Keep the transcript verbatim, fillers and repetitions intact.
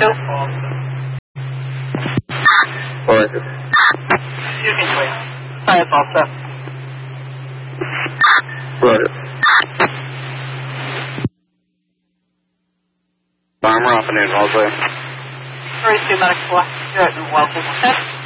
Roger. You can wait. Hi, it's all set. Roger. Bomber off and in, all clear. three two medical, you're at welcome.